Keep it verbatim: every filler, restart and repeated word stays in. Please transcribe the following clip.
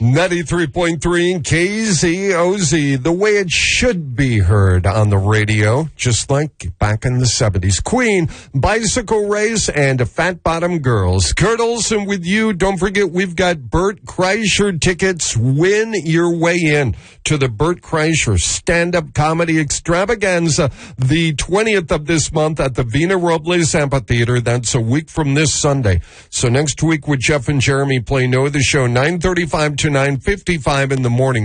ninety-three point three K Z O Z, the way it should be heard on the radio, just like back in the seventies. Queen, Bicycle Race, and Fat Bottom Girls. Kurt Olson with you. Don't forget, we've got Bert Kreischer tickets. Win your way in to the Bert Kreischer Stand-Up Comedy Extravaganza, the twentieth of this month at the Vina Robles Amphitheater. That's a week from this Sunday. So next week with Jeff and Jeremy play Know the Show, nine thirty-five to nine fifty-five in the morning.